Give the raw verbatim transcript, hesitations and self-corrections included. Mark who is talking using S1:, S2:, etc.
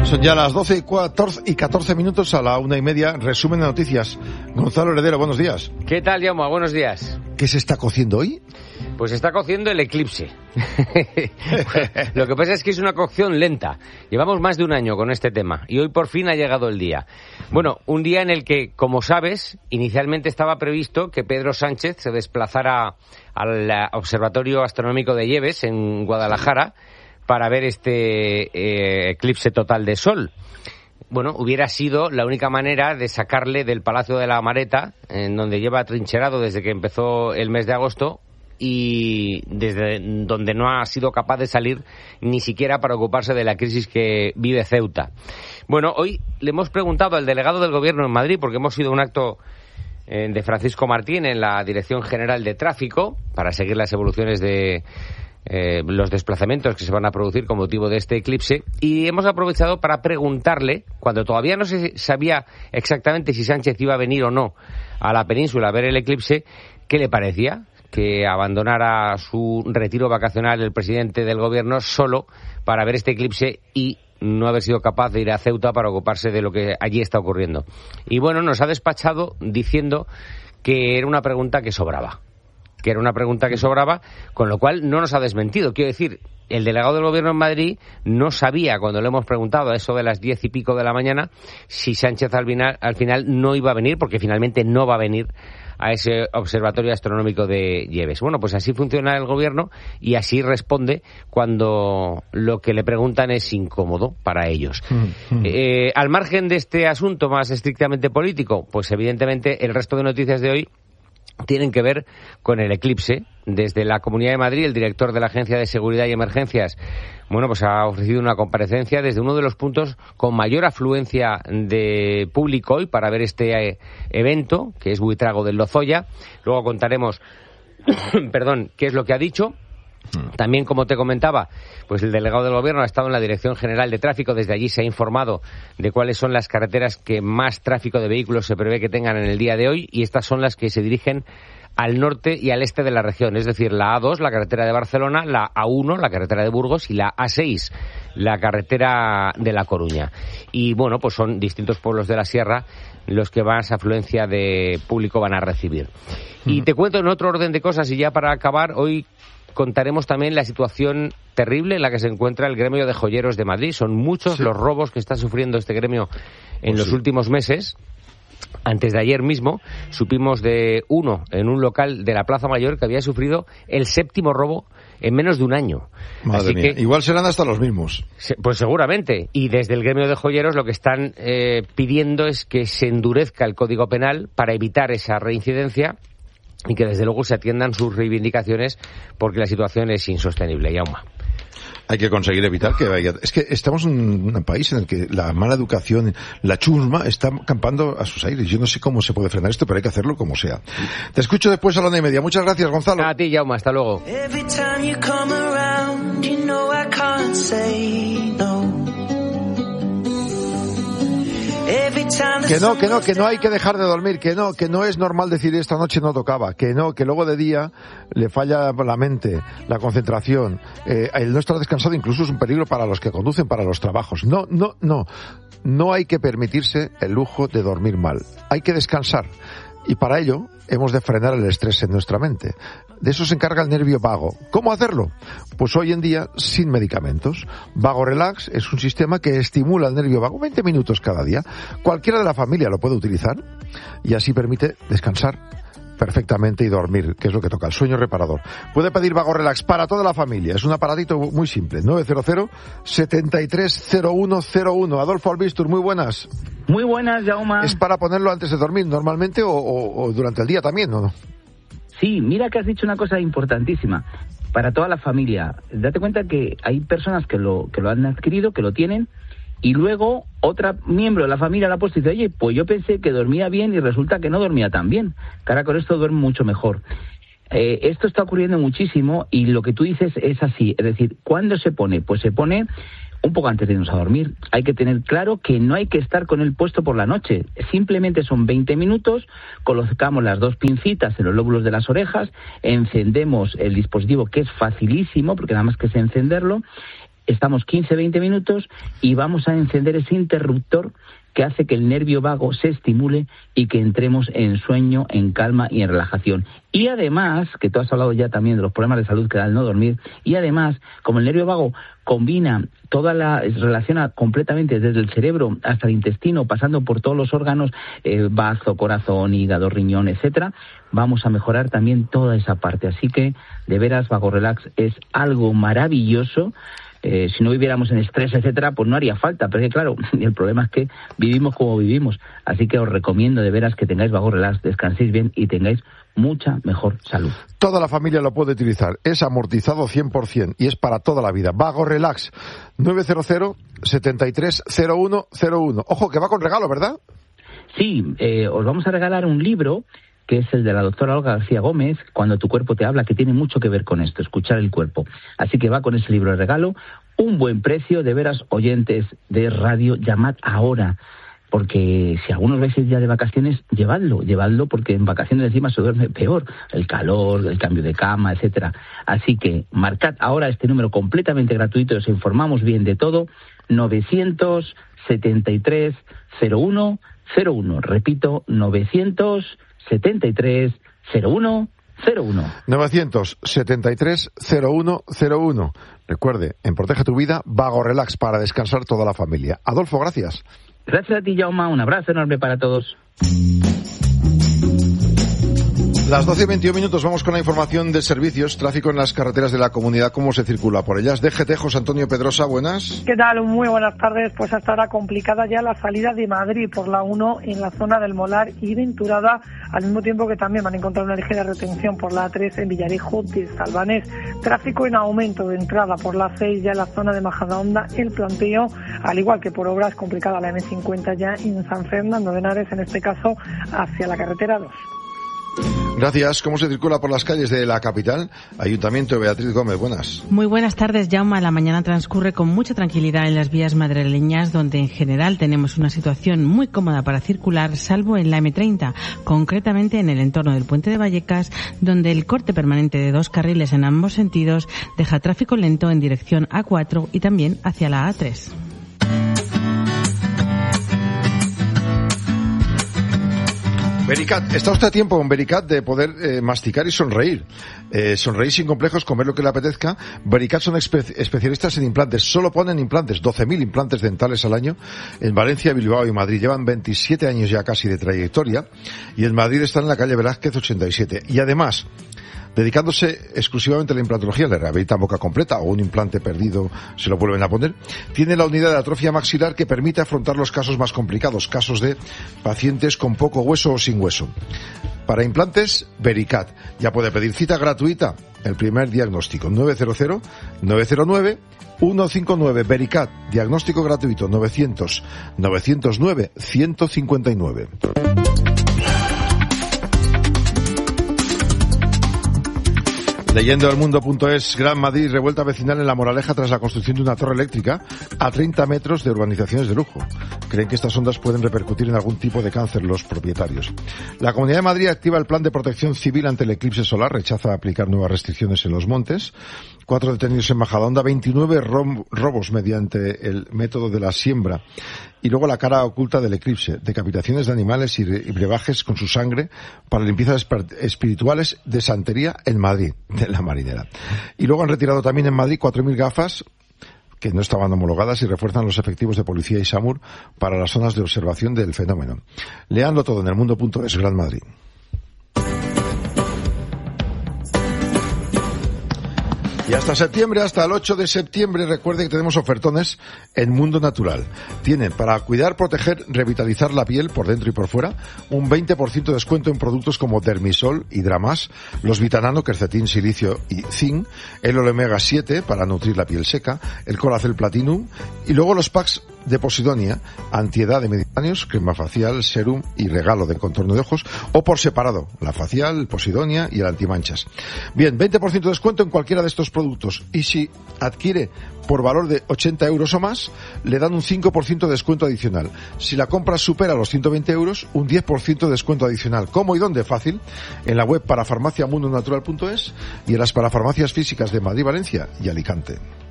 S1: Son ya las doce y catorce minutos, a la una y media. Resumen de noticias. Gonzalo Heredero, buenos días.
S2: ¿Qué tal, Jaume? Buenos días.
S1: ¿Qué se está cociendo hoy?
S2: Pues se está cociendo el eclipse. Lo que pasa es que es una cocción lenta. Llevamos más de un año con este tema y hoy por fin ha llegado el día. Bueno, un día en el que, como sabes, inicialmente estaba previsto que Pedro Sánchez se desplazara al Observatorio Astronómico de Lleves, en Guadalajara, para ver este eh, eclipse total de sol. Bueno, hubiera sido la única manera de sacarle del Palacio de la Amareta, en donde lleva trincherado desde que empezó el mes de agosto, y desde donde no ha sido capaz de salir ni siquiera para ocuparse de la crisis que vive Ceuta. Bueno, hoy le hemos preguntado al delegado del Gobierno en Madrid, porque hemos ido a un acto eh, de Francisco Martín en la Dirección General de Tráfico, para seguir las evoluciones de Eh, los desplazamientos que se van a producir con motivo de este eclipse, y hemos aprovechado para preguntarle, cuando todavía no se sabía exactamente si Sánchez iba a venir o no a la península a ver el eclipse, qué le parecía que abandonara su retiro vacacional el presidente del gobierno solo para ver este eclipse y no haber sido capaz de ir a Ceuta para ocuparse de lo que allí está ocurriendo. Y bueno, nos ha despachado diciendo que era una pregunta que sobraba. que era una pregunta que sobraba, con lo cual no nos ha desmentido. Quiero decir, el delegado del Gobierno en Madrid no sabía, cuando le hemos preguntado a eso de las diez y pico de la mañana, si Sánchez al final, al final no iba a venir, porque finalmente no va a venir a ese Observatorio Astronómico de Lleves. Bueno, pues así funciona el Gobierno y así responde cuando lo que le preguntan es incómodo para ellos. Mm-hmm. Eh, al margen de este asunto más estrictamente político, pues evidentemente el resto de noticias de hoy tienen que ver con el eclipse. Desde la Comunidad de Madrid, el director de la Agencia de Seguridad y Emergencias, bueno, pues ha ofrecido una comparecencia desde uno de los puntos con mayor afluencia de público hoy para ver este eh, evento, que es Buitrago del Lozoya. Luego contaremos, perdón, qué es lo que ha dicho. También, como te comentaba, pues el delegado del Gobierno ha estado en la Dirección General de Tráfico. Desde allí se ha informado de cuáles son las carreteras que más tráfico de vehículos se prevé que tengan en el día de hoy, y estas son las que se dirigen al norte y al este de la región, es decir, la A dos, la carretera de Barcelona, la A uno, la carretera de Burgos, y la A seis, la carretera de La Coruña. Y bueno, pues son distintos pueblos de la sierra los que más afluencia de público van a recibir. Uh-huh. Y te cuento en otro orden de cosas, y ya para acabar, hoy contaremos también la situación terrible en la que se encuentra el gremio de joyeros de Madrid. Son muchos sí. los robos que está sufriendo este gremio en pues los sí. últimos meses. Antes de ayer mismo supimos de uno en un local de la Plaza Mayor que había sufrido el séptimo robo en menos de un año.
S1: Madre
S2: Así
S1: mía.
S2: que,
S1: igual serán hasta los mismos.
S2: Pues seguramente. Y desde el gremio de joyeros lo que están eh, pidiendo es que se endurezca el Código Penal para evitar esa reincidencia y que desde luego se atiendan sus reivindicaciones, porque la situación es insostenible. Yauma.
S1: Hay que conseguir evitar que vaya. Es que estamos en un país en el que la mala educación, la chusma, está campando a sus aires. Yo no sé cómo se puede frenar esto, pero hay que hacerlo como sea. Te escucho después a la una y media. Muchas gracias, Gonzalo.
S2: A ti, Yauma. Hasta luego.
S1: Que no, que no, que no hay que dejar de dormir, que no, que no es normal decir esta noche no tocaba, que no, que luego de día le falla la mente, la concentración, eh, el no estar descansado incluso es un peligro para los que conducen, para los trabajos. No, no, no, no hay que permitirse el lujo de dormir mal, hay que descansar. Y para ello hemos de frenar el estrés en nuestra mente. De eso se encarga el nervio vago. ¿Cómo hacerlo? Pues hoy en día sin medicamentos. Vago Relax es un sistema que estimula el nervio vago veinte minutos cada día. Cualquiera de la familia lo puede utilizar y así permite descansar perfectamente y dormir, que es lo que toca, el sueño reparador. Puede pedir Vago Relax para toda la familia. Es un aparatito muy simple. nueve cero cero, setenta y tres cero uno cero uno. Adolfo Albistur, muy buenas.
S3: Muy buenas, Jaume.
S1: ¿Es para ponerlo antes de dormir normalmente o, o, o durante el día también, o no?
S3: Sí, mira que has dicho una cosa importantísima. Para toda la familia. Date cuenta que hay personas que lo, que lo han adquirido, que lo tienen, y luego otra miembro de la familia la ha puesto y dice, oye, pues yo pensé que dormía bien y resulta que no dormía tan bien. Que ahora con esto duermo mucho mejor. Eh, esto está ocurriendo muchísimo y lo que tú dices es así. Es decir, ¿cuándo se pone? Pues se pone un poco antes de irnos a dormir. Hay que tener claro que no hay que estar con el puesto por la noche. Simplemente son veinte minutos, colocamos las dos pincitas en los lóbulos de las orejas, encendemos el dispositivo, que es facilísimo, porque nada más que es encenderlo, estamos quince a veinte minutos y vamos a encender ese interruptor que hace que el nervio vago se estimule y que entremos en sueño, en calma y en relajación. Y además, que tú has hablado ya también de los problemas de salud que da el no dormir, y además, como el nervio vago combina toda la, relaciona completamente desde el cerebro hasta el intestino, pasando por todos los órganos, eh, bazo, corazón, hígado, riñón, etcétera, vamos a mejorar también toda esa parte. Así que, de veras, Vago Relax es algo maravilloso. Eh, si no viviéramos en estrés, etcétera, pues no haría falta, pero es que claro, el problema es que vivimos como vivimos, así que os recomiendo de veras que tengáis Vago Relax, descanséis bien y tengáis mucha mejor salud.
S1: Toda la familia lo puede utilizar, es amortizado cien por ciento y es para toda la vida. Vago Relax, nueve cero cero, setenta y tres, cero uno cero uno. Ojo, que va con regalo, ¿verdad?
S3: Sí, eh, os vamos a regalar un libro que es el de la doctora Olga García Gómez, Cuando tu cuerpo te habla, que tiene mucho que ver con esto, escuchar el cuerpo. Así que va con ese libro de regalo, un buen precio, de veras, oyentes de radio, llamad ahora, porque si algunos vais ya de vacaciones, llevadlo, llevadlo, porque en vacaciones encima se duerme peor, el calor, el cambio de cama, etcétera. Así que marcad ahora este número completamente gratuito, os informamos bien de todo, novecientos setenta y tres, cero uno cero uno, repito, novecientos setenta y tres, cero uno cero uno.
S1: novecientos setenta y tres, cero uno cero uno. Recuerde, en Protege tu Vida, Vago Relax para descansar toda la familia. Adolfo, gracias.
S3: Gracias a ti, Jaume. Un abrazo enorme para todos.
S1: Las doce y veintiún minutos, vamos con la información de servicios, tráfico en las carreteras de la comunidad, cómo se circula por ellas. D G T, José Antonio Pedrosa, buenas.
S4: ¿Qué tal? Muy buenas tardes. Pues hasta ahora complicada ya la salida de Madrid por la uno en la zona del Molar y Venturada, al mismo tiempo que también van a encontrar una ligera retención por la A tres en Villarejo de Salvanés. Tráfico en aumento de entrada por la seis ya en la zona de Majadahonda, el Planteo, al igual que por obras complicada la eme cincuenta ya en San Fernando de Henares, en este caso hacia la carretera dos.
S1: Gracias. ¿Cómo se circula por las calles de la capital? Ayuntamiento, Beatriz Gómez, buenas.
S5: Muy buenas tardes, Jaume. La mañana transcurre con mucha tranquilidad en las vías madrileñas, donde en general tenemos una situación muy cómoda para circular, salvo en la eme treinta, concretamente en el entorno del Puente de Vallecas, donde el corte permanente de dos carriles en ambos sentidos deja tráfico lento en dirección A cuatro y también hacia la A tres.
S1: Vericat, está usted a tiempo con Vericat de poder eh, masticar y sonreír. Eh, sonreír sin complejos, comer lo que le apetezca. Vericat son espe- especialistas en implantes. Solo ponen implantes, doce mil implantes dentales al año en Valencia, Bilbao y Madrid. Llevan veintisiete años ya casi de trayectoria y en Madrid están en la calle Velázquez ochenta y siete. Y además, dedicándose exclusivamente a la implantología, le rehabilitan boca completa o un implante perdido se lo vuelven a poner. Tiene la unidad de atrofia maxilar que permite afrontar los casos más complicados, casos de pacientes con poco hueso o sin hueso. Para implantes, Vericat. Ya puede pedir cita gratuita, el primer diagnóstico, nueve cero cero, nueve cero nueve, uno cinco nueve. Vericat, diagnóstico gratuito, novecientos, novecientos nueve, ciento cincuenta y nueve. Leyendo el mundo punto es, Gran Madrid, revuelta vecinal en La Moraleja tras la construcción de una torre eléctrica a treinta metros de urbanizaciones de lujo. Creen que estas ondas pueden repercutir en algún tipo de cáncer los propietarios. La Comunidad de Madrid activa el plan de protección civil ante el eclipse solar, rechaza aplicar nuevas restricciones en los montes. Cuatro detenidos en Majadahonda, veintinueve robos mediante el método de la siembra. Y luego la cara oculta del eclipse, decapitaciones de animales y brebajes con su sangre para limpiezas espirituales de santería en Madrid, de la Marinera. Y luego han retirado también en Madrid cuatro mil gafas que no estaban homologadas y refuerzan los efectivos de policía y SAMUR para las zonas de observación del fenómeno. Leanlo todo en el mundo punto es, Gran Madrid. Y hasta septiembre, hasta el ocho de septiembre, recuerde que tenemos ofertones en Mundo Natural. Tienen para cuidar, proteger, revitalizar la piel por dentro y por fuera, un veinte por ciento de descuento en productos como Dermisol, Hidramas, los Vitanano, Quercetín, Silicio y Zinc, el Omega siete para nutrir la piel seca, el Colacel Platinum y luego los packs de Posidonia, antiedad de mediterráneos, crema facial, serum y regalo de contorno de ojos, o por separado, la facial, el Posidonia y el antimanchas. Bien, veinte por ciento de descuento en cualquiera de estos productos, y si adquiere por valor de ochenta euros o más, le dan un cinco por ciento de descuento adicional. Si la compra supera los ciento veinte euros, un diez por ciento de descuento adicional. ¿Cómo y dónde? Fácil. En la web parafarmacia mundo natural punto es y en las parafarmacias físicas de Madrid, Valencia y Alicante.